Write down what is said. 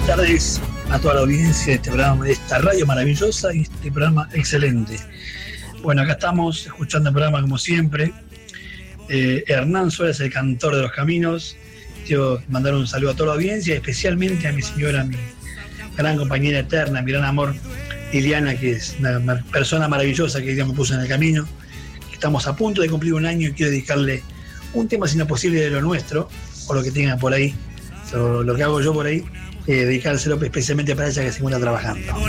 tardes a toda la audiencia de este programa, de esta radio maravillosa y este programa excelente. Bueno, acá estamos escuchando el programa como siempre. Hernán Suárez, el cantor de los caminos. Quiero mandar un saludo a toda la audiencia, especialmente a mi señora, mi gran compañera eterna, mi gran amor, Liliana, que es una persona maravillosa que Dios me puso en el camino. Estamos a punto de cumplir un año y quiero dedicarle un tema, si no posible, de lo nuestro, o lo que tengan por ahí, o lo que hago yo por ahí, dedicárselo especialmente para ella que se encuentra trabajando.